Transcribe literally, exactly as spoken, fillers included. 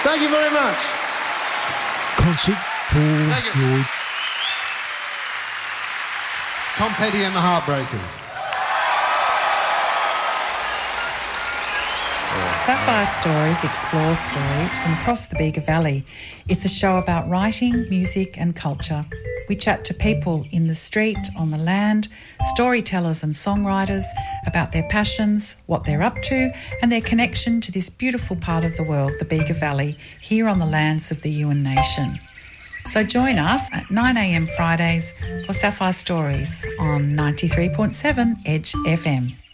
Thank you very much. Concert for Thank you. George. Tom Petty and the Heartbreakers. Sapphire Stories explores stories from across the Bega Valley. It's a show about writing, music and culture. We chat to people in the street, on the land, storytellers and songwriters about their passions, what they're up to and their connection to this beautiful part of the world, the Bega Valley, here on the lands of the Yuin Nation. So join us at nine a m Fridays for Sapphire Stories on ninety-three point seven Edge F M.